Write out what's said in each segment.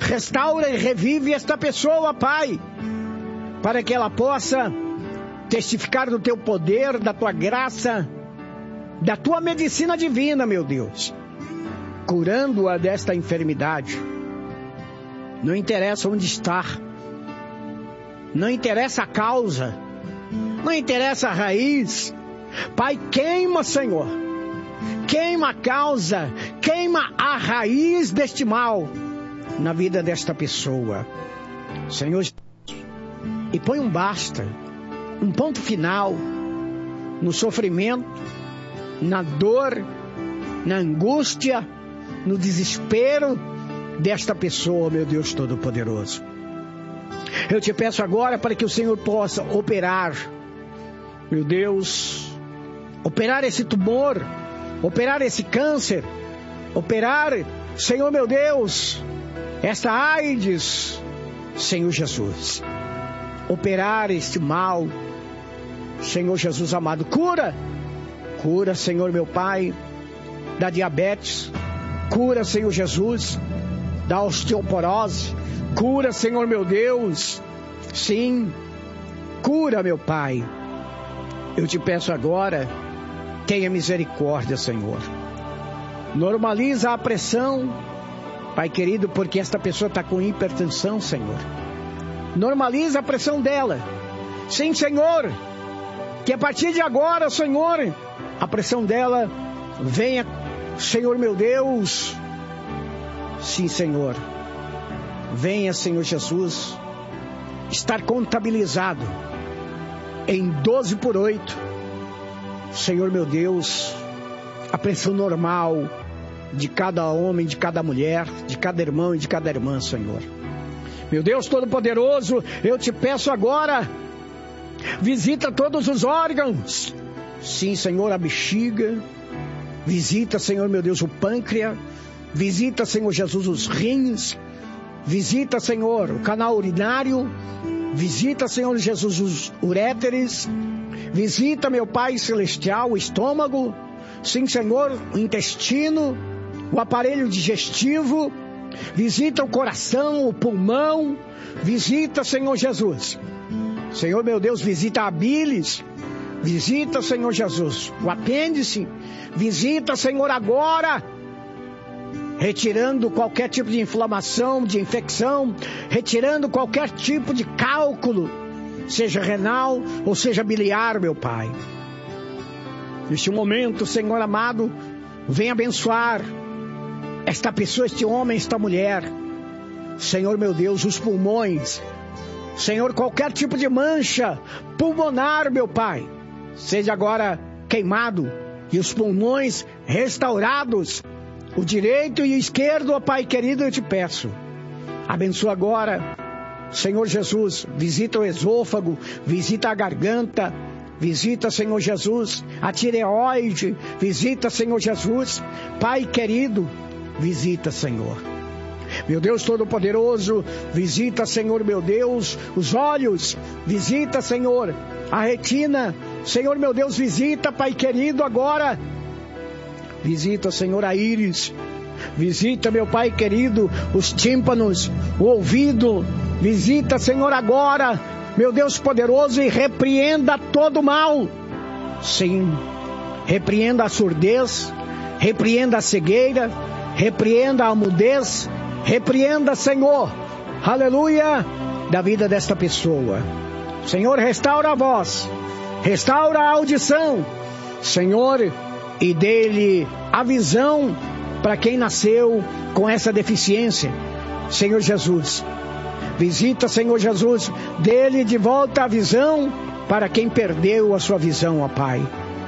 restaura e revive esta pessoa, Pai, para que ela possa testificar do teu poder, da tua graça, da tua medicina divina, meu Deus, curando-a desta enfermidade. Não interessa onde está, não interessa a causa, não interessa a raiz. Pai, queima, Senhor, queima a causa, queima a raiz deste mal na vida desta pessoa, Senhor, e põe um basta, um ponto final no sofrimento, na dor, na angústia, no desespero desta pessoa, meu Deus Todo-Poderoso. Eu te peço agora para que o Senhor possa operar, meu Deus, operar esse tumor, operar esse câncer, operar, Senhor meu Deus, esta AIDS, Senhor Jesus, operar este mal, Senhor Jesus amado, cura, Senhor meu Pai, da diabetes, cura, Senhor Jesus, da osteoporose, cura, Senhor meu Deus, sim, cura, meu Pai. Eu te peço agora, tenha misericórdia, Senhor. Normaliza a pressão, Pai querido, porque esta pessoa está com hipertensão, Senhor. Normaliza a pressão dela. Sim, Senhor, que a partir de agora, Senhor, a pressão dela venha, Senhor meu Deus. Sim, Senhor. Venha, Senhor Jesus, estar contabilizado em 12/8. Senhor meu Deus, a pressão normal de cada homem, de cada mulher, de cada irmão e de cada irmã, Senhor. Meu Deus Todo-Poderoso, eu te peço agora, visita todos os órgãos. Sim, Senhor, a bexiga. Visita, Senhor meu Deus, o pâncreas. Visita, Senhor Jesus, os rins. Visita, Senhor, o canal urinário. Visita, Senhor Jesus, os uréteres. Visita, meu Pai Celestial, o estômago. Sim, Senhor, o intestino, o aparelho digestivo. Visita o coração, o pulmão. Visita, Senhor Jesus. Senhor meu Deus, visita a bilis. Visita, Senhor Jesus, o apêndice. Visita, Senhor, agora, retirando qualquer tipo de inflamação, de infecção, retirando qualquer tipo de cálculo, seja renal ou seja biliar, meu Pai. Neste momento, Senhor amado, vem abençoar esta pessoa, este homem, esta mulher. Senhor meu Deus, os pulmões. Senhor, qualquer tipo de mancha pulmonar, meu Pai, seja agora queimado e os pulmões restaurados. O direito e o esquerdo, ó Pai querido, eu te peço. Abençoa agora, Senhor Jesus, visita o esôfago, visita a garganta, visita, Senhor Jesus, a tireoide, visita, Senhor Jesus, Pai querido, visita, Senhor. Meu Deus Todo-Poderoso, visita, Senhor meu Deus, os olhos, visita, Senhor, a retina, Senhor meu Deus, visita, Pai querido, agora. Visita, Senhor, a íris. Visita, meu Pai querido, os tímpanos, o ouvido. Visita, Senhor, agora, meu Deus poderoso, e repreenda todo mal. Sim, repreenda a surdez, repreenda a cegueira, repreenda a mudez, repreenda, Senhor, aleluia, da vida desta pessoa. Senhor, restaura a voz, restaura a audição, Senhor, e dê-lhe a visão para quem nasceu com essa deficiência. Senhor Jesus, visita, Senhor Jesus, dê-lhe de volta a visão para quem perdeu a sua visão, ó Pai.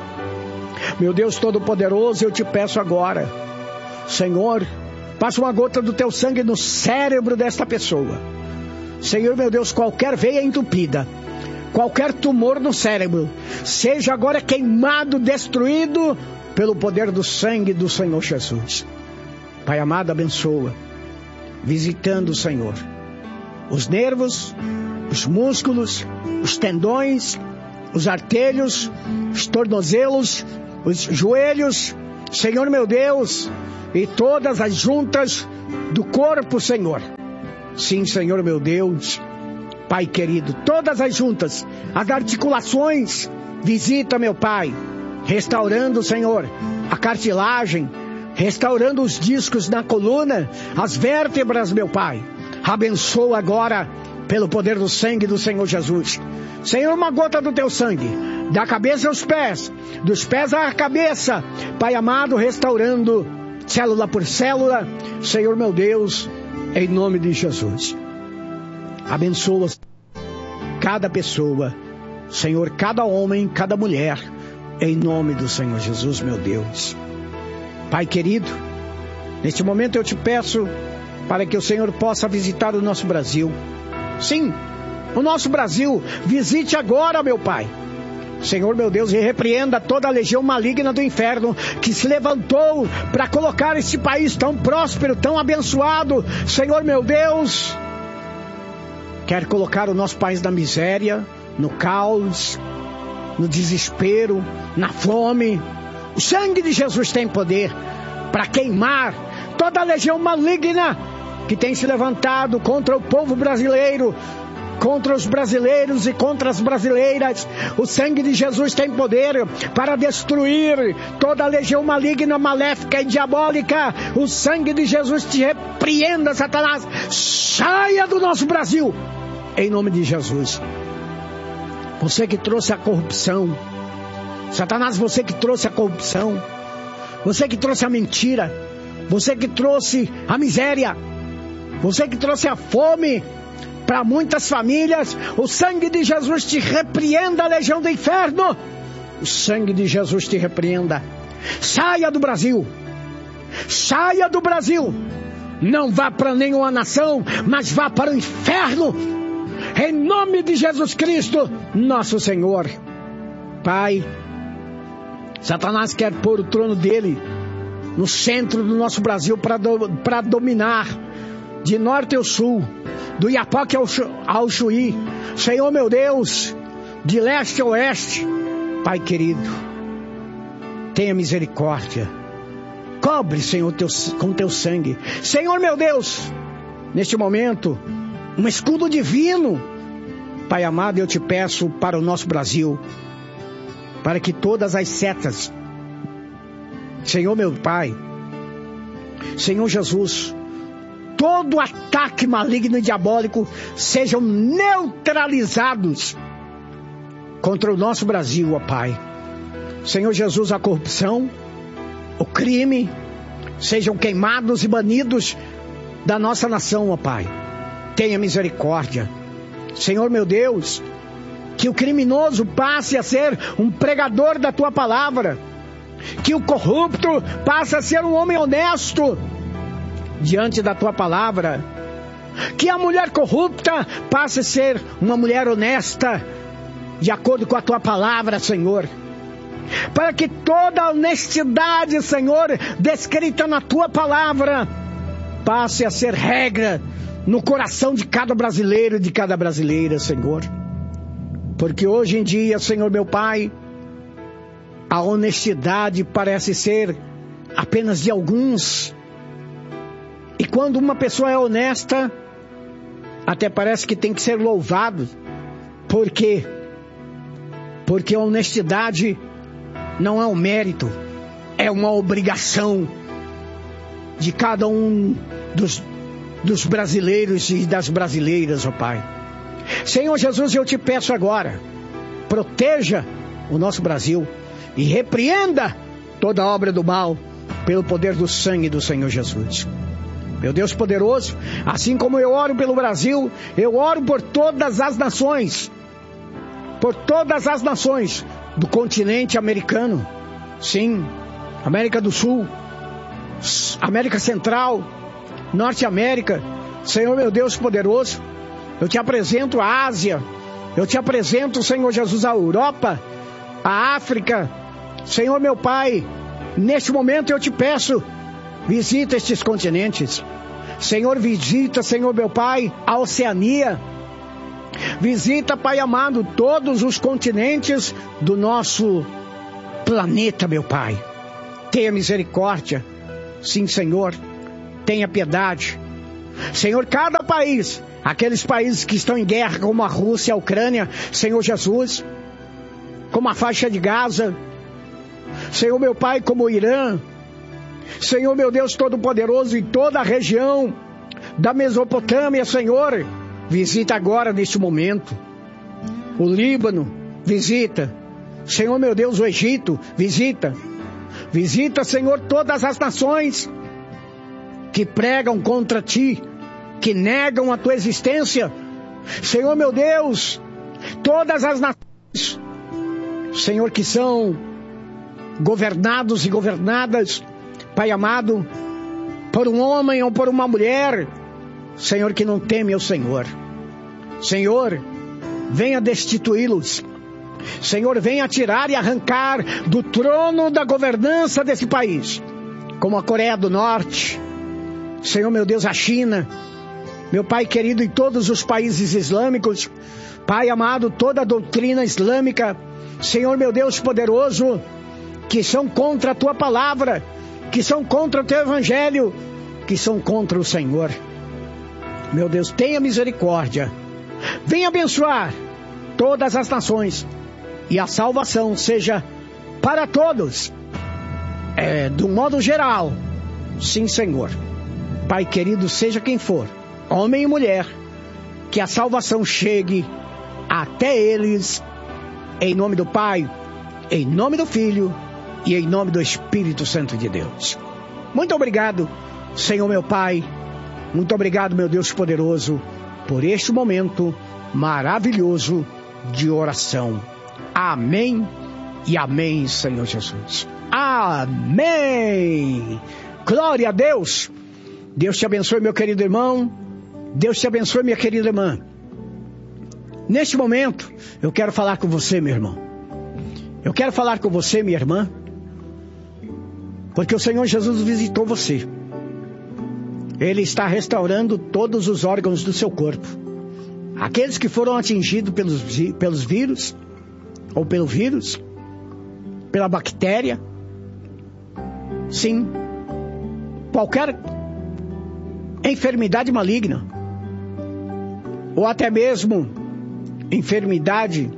Meu Deus Todo-Poderoso, eu te peço agora, Senhor, passa uma gota do teu sangue no cérebro desta pessoa. Senhor meu Deus, qualquer veia entupida, qualquer tumor no cérebro, seja agora queimado, destruído pelo poder do sangue do Senhor Jesus. Pai amado, abençoa, visitando, Senhor, os nervos, os músculos, os tendões, os artérios, os tornozelos, os joelhos, Senhor meu Deus, e todas as juntas do corpo, Senhor. Sim, Senhor meu Deus, Pai querido, todas as juntas, as articulações, visita, meu Pai, restaurando, Senhor, a cartilagem, restaurando os discos na coluna, as vértebras, meu Pai. Abençoa agora, pelo poder do sangue do Senhor Jesus. Senhor, uma gota do teu sangue, da cabeça aos pés, dos pés à cabeça, Pai amado, restaurando célula por célula, Senhor meu Deus, em nome de Jesus. Abençoa cada pessoa, Senhor, cada homem, cada mulher, em nome do Senhor Jesus, meu Deus. Pai querido, neste momento eu te peço para que o Senhor possa visitar o nosso Brasil. Sim, o nosso Brasil, visite agora, meu Pai. Senhor meu Deus, e repreenda toda a legião maligna do inferno que se levantou para colocar este país tão próspero, tão abençoado. Senhor meu Deus, quer colocar o nosso país na miséria, no caos, no desespero, na fome. O sangue de Jesus tem poder para queimar toda a legião maligna que tem se levantado contra o povo brasileiro, contra os brasileiros e contra as brasileiras. O sangue de Jesus tem poder para destruir toda a legião maligna, maléfica e diabólica. O sangue de Jesus te repreenda, Satanás. Saia do nosso Brasil, em nome de Jesus. Você que trouxe a corrupção, Satanás, você que trouxe a corrupção, você que trouxe a mentira, você que trouxe a miséria, você que trouxe a fome para muitas famílias, o sangue de Jesus te repreenda, a legião do inferno. O sangue de Jesus te repreenda. Saia do Brasil. Saia do Brasil. Não vá para nenhuma nação, mas vá para o inferno. Em nome de Jesus Cristo, nosso Senhor. Pai, Satanás quer pôr o trono dele no centro do nosso Brasil para dominar de norte ao sul, do Iapoque ao Chuí, Senhor meu Deus, de leste a oeste. Pai querido, tenha misericórdia, cobre, Senhor, com teu sangue. Senhor meu Deus, neste momento, um escudo divino, Pai amado, eu te peço para o nosso Brasil, para que todas as setas, Senhor meu Pai, Senhor Jesus, todo ataque maligno e diabólico sejam neutralizados contra o nosso Brasil, ó Pai. Senhor Jesus, a corrupção, o crime, sejam queimados e banidos da nossa nação, ó Pai. Tenha misericórdia. Senhor meu Deus, que o criminoso passe a ser um pregador da Tua palavra, que o corrupto passe a ser um homem honesto diante da Tua palavra, que a mulher corrupta passe a ser uma mulher honesta de acordo com a Tua palavra, Senhor, para que toda a honestidade, Senhor, descrita na Tua palavra, passe a ser regra no coração de cada brasileiro e de cada brasileira, Senhor. Porque hoje em dia, Senhor meu Pai, a honestidade parece ser apenas de alguns. E quando uma pessoa é honesta, até parece que tem que ser louvado. Por quê? Porque a honestidade não é um mérito, é uma obrigação de cada um dos brasileiros e das brasileiras, ó Pai. Senhor Jesus, eu te peço agora, proteja o nosso Brasil e repreenda toda obra do mal pelo poder do sangue do Senhor Jesus. Meu Deus poderoso, assim como eu oro pelo Brasil, eu oro por todas as nações do continente americano. Sim, América do Sul, América Central, Norte América. Senhor meu Deus poderoso, eu te apresento a Ásia, eu te apresento, Senhor Jesus, a Europa, a África. Senhor meu Pai, neste momento eu te peço, visita estes continentes. Senhor, visita, Senhor meu Pai, a Oceania. Visita, Pai amado, todos os continentes do nosso planeta, meu Pai. Tenha misericórdia. Sim, Senhor, tenha piedade. Senhor, cada país, aqueles países que estão em guerra, como a Rússia, a Ucrânia, Senhor Jesus, como a faixa de Gaza, Senhor meu Pai, como o Irã, Senhor meu Deus Todo-Poderoso, em toda a região da Mesopotâmia, Senhor, visita agora neste momento. O Líbano, visita. Senhor meu Deus, o Egito, visita. Visita, Senhor, todas as nações que pregam contra Ti, que negam a Tua existência. Senhor meu Deus, todas as nações, Senhor, que são governados e governadas, Pai amado, por um homem ou por uma mulher, Senhor, que não teme ao Senhor. Senhor, venha destituí-los. Senhor, venha tirar e arrancar do trono da governança desse país, como a Coreia do Norte, Senhor meu Deus, a China, meu Pai querido, e todos os países islâmicos, Pai amado, toda a doutrina islâmica, Senhor meu Deus poderoso, que são contra a Tua palavra, que são contra o Teu Evangelho, que são contra o Senhor. Meu Deus, tenha misericórdia. Venha abençoar todas as nações e a salvação seja para todos, de um modo geral. Sim, Senhor. Pai querido, seja quem for, homem e mulher, que a salvação chegue até eles, em nome do Pai, em nome do Filho e em nome do Espírito Santo de Deus. Muito obrigado, Senhor meu Pai, muito obrigado, meu Deus poderoso, por este momento maravilhoso de oração. Amém e amém, Senhor Jesus. Amém. Glória a Deus. Deus te abençoe, meu querido irmão. Deus te abençoe, minha querida irmã. Neste momento, eu quero falar com você, meu irmão. Eu quero falar com você, minha irmã, porque o Senhor Jesus visitou você. Ele está restaurando todos os órgãos do seu corpo. Aqueles que foram atingidos pelos vírus, ou pelo vírus, pela bactéria, sim, qualquer enfermidade maligna, ou até mesmo enfermidade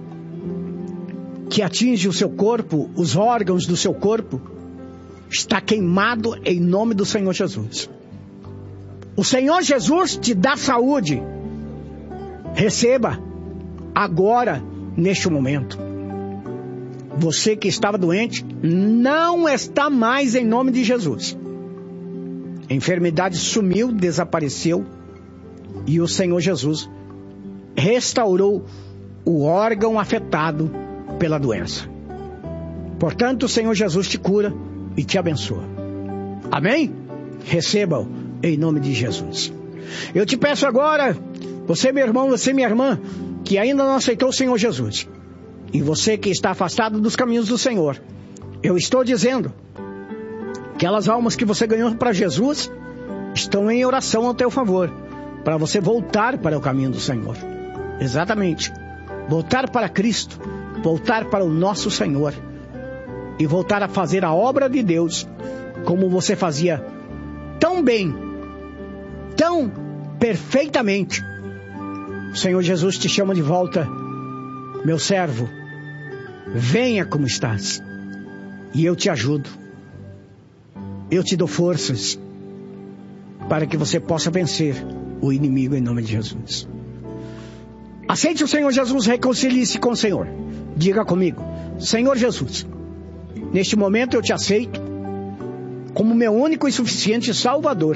que atinge o seu corpo, os órgãos do seu corpo, está queimado em nome do Senhor Jesus. O Senhor Jesus te dá saúde. Receba agora, neste momento. Você que estava doente, não está mais em nome de Jesus. A enfermidade sumiu, desapareceu, e o Senhor Jesus restaurou o órgão afetado pela doença. Portanto, o Senhor Jesus te cura e te abençoa. Amém? Receba-o em nome de Jesus. Eu te peço agora, você meu irmão, você minha irmã, que ainda não aceitou o Senhor Jesus, e você que está afastado dos caminhos do Senhor, eu estou dizendo, aquelas almas que você ganhou para Jesus, estão em oração ao teu favor, para você voltar para o caminho do Senhor. Exatamente. Voltar para Cristo, voltar para o nosso Senhor, e voltar a fazer a obra de Deus, como você fazia tão bem, tão perfeitamente. O Senhor Jesus te chama de volta, meu servo, venha como estás, e eu te ajudo, eu te dou forças, para que você possa vencer o inimigo em nome de Jesus. Aceite o Senhor Jesus, reconcilie-se com o Senhor. Diga comigo: Senhor Jesus, neste momento eu te aceito como meu único e suficiente Salvador.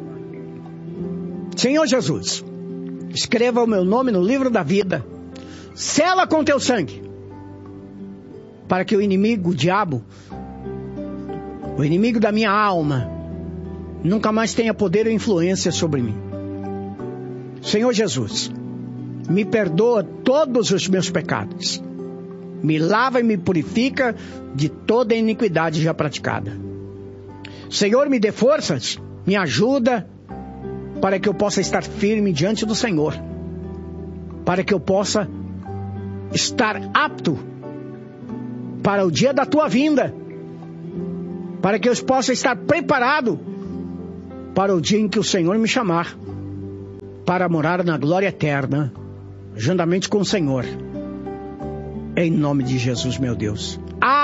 Senhor Jesus, escreva o meu nome no livro da vida, sela com teu sangue, para que o inimigo, o diabo, o inimigo da minha alma, nunca mais tenha poder ou influência sobre mim. Senhor Jesus, me perdoa todos os meus pecados, me lava e me purifica de toda a iniquidade já praticada. Senhor, me dê forças, me ajuda, para que eu possa estar firme diante do Senhor, para que eu possa estar apto para o dia da tua vinda, para que eu possa estar preparado para o dia em que o Senhor me chamar para morar na glória eterna, juntamente com o Senhor. Em nome de Jesus, meu Deus.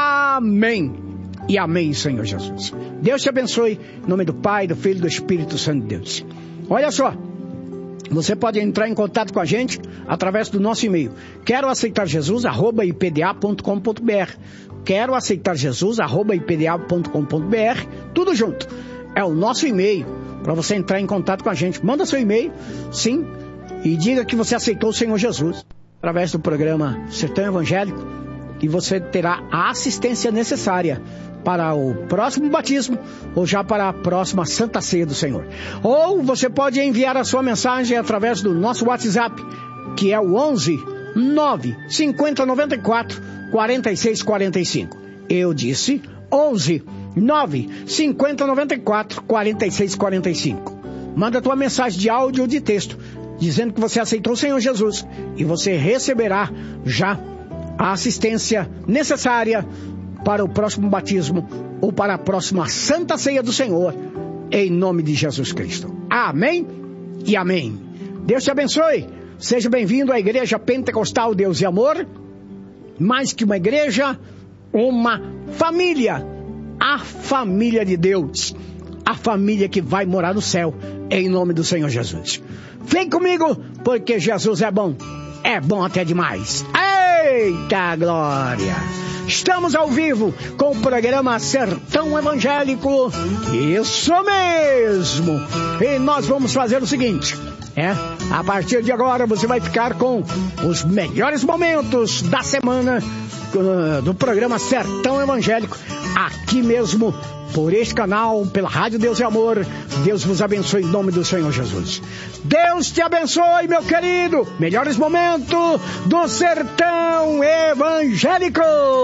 Amém. E amém, Senhor Jesus. Deus te abençoe. Em nome do Pai, do Filho e do Espírito Santo de Deus. Olha só. Você pode entrar em contato com a gente através do nosso e-mail. Quero aceitar Jesus, @ipda.com.br. Quero aceitar Jesus, @ipda.com.br. Tudo junto. É o nosso e-mail para você entrar em contato com a gente. Manda seu e-mail, sim, e diga que você aceitou o Senhor Jesus através do programa Sertão Evangélico, e você terá a assistência necessária para o próximo batismo ou já para a próxima Santa Ceia do Senhor. Ou você pode enviar a sua mensagem através do nosso WhatsApp, que é o 11 9 50 94 46 45. Eu disse 11 9 50 94 46 45. Manda a tua mensagem de áudio ou de texto, dizendo que você aceitou o Senhor Jesus, e você receberá já a assistência necessária para o próximo batismo ou para a próxima Santa Ceia do Senhor, em nome de Jesus Cristo. Amém e amém. Deus te abençoe. Seja bem-vindo à Igreja Pentecostal Deus e Amor. Mais que uma igreja, uma família. A família de Deus. A família que vai morar no céu, em nome do Senhor Jesus. Vem comigo, porque Jesus é bom. É bom até demais. Eita glória! Estamos ao vivo com o programa Sertão Evangélico. Isso mesmo! E nós vamos fazer o seguinte, a partir de agora você vai ficar com os melhores momentos da semana do programa Sertão Evangélico, aqui mesmo, por este canal, pela Rádio Deus e Amor. Deus vos abençoe em nome do Senhor Jesus. Deus te abençoe, meu querido. Melhores momentos do Sertão Evangélico.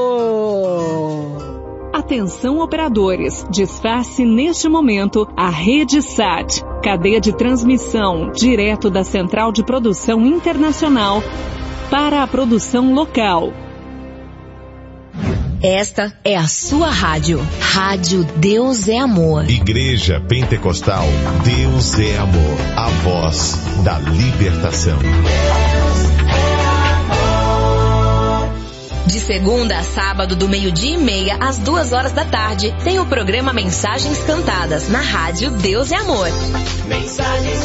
Atenção, operadores. Desface neste momento a Rede SAT, cadeia de transmissão direto da Central de Produção Internacional para a produção local. Esta é a sua rádio. Rádio Deus é Amor. Igreja Pentecostal Deus é Amor. A voz da libertação. De segunda a sábado, do 12:30 às 14h, tem o programa Mensagens Cantadas, na rádio Deus é Amor. Mensagens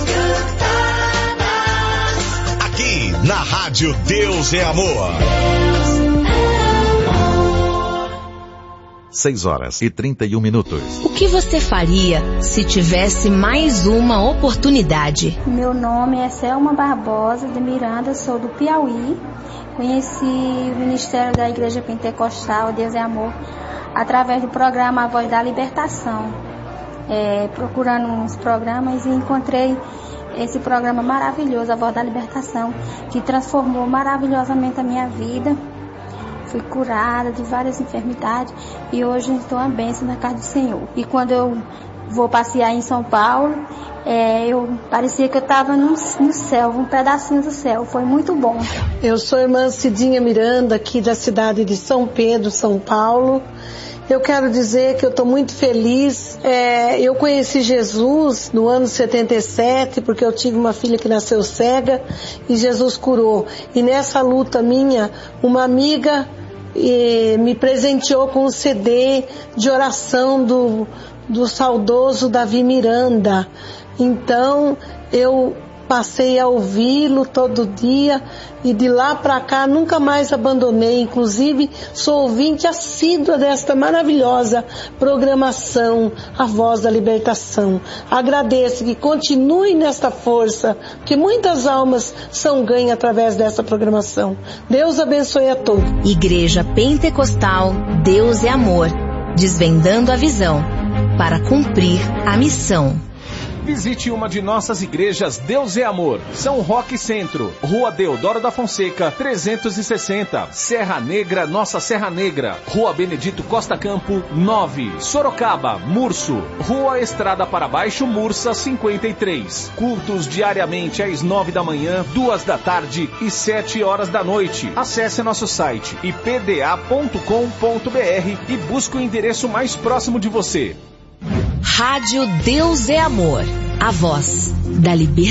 cantadas. Aqui, na rádio Deus é Amor. 6h31. O que você faria se tivesse mais uma oportunidade? Meu nome é Selma Barbosa de Miranda, sou do Piauí. Conheci o Ministério da Igreja Pentecostal Deus é Amor através do programa A Voz da Libertação. Procurando uns programas, e encontrei esse programa maravilhoso, A Voz da Libertação, que transformou maravilhosamente a minha vida. Fui curada de várias enfermidades e hoje estou uma bênção na casa do Senhor. E quando eu vou passear em São Paulo, parecia que eu estava no céu, um pedacinho do céu. Foi muito bom. Eu sou a irmã Cidinha Miranda, aqui da cidade de São Pedro, São Paulo. Eu quero dizer que eu estou muito feliz. Eu conheci Jesus no ano 77, porque eu tive uma filha que nasceu cega e Jesus curou. E nessa luta minha, uma amiga me presenteou com um CD de oração do saudoso Davi Miranda. Então eu passei a ouvi-lo todo dia e de lá para cá nunca mais abandonei. Inclusive sou ouvinte assídua desta maravilhosa programação, A Voz da Libertação. Agradeço que continue nesta força, porque muitas almas são ganhas através dessa programação. Deus abençoe a todos. Igreja Pentecostal Deus é Amor, desvendando a visão para cumprir a missão. Visite uma de nossas igrejas Deus é Amor. São Roque Centro, Rua Deodoro da Fonseca, 360. Serra Negra, Nossa Serra Negra. Rua Benedito Costa Campo, 9. Sorocaba, Murso. Rua Estrada para Baixo, Mursa, 53. Cultos diariamente às 9 da manhã, 2 da tarde e 7 horas da noite. Acesse nosso site ipda.com.br e busque o endereço mais próximo de você. Rádio Deus é Amor, a voz da libertação.